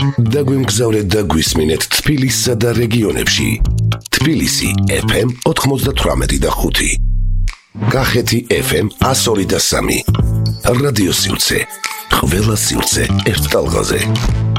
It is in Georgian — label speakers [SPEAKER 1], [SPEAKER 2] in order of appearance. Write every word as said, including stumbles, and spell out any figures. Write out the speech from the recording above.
[SPEAKER 1] დაგვიმგზავრეთ და გვისმინეთ თბილისსა და რეგიონებში. თბილისი ეფ ემ ოთხმოცდათვრამეტი და ხუთი. კახეთი ეფ ემ ასორი და სამი. რადიო სივრცე. ყველა სივრცე ერთ ტალღაზე.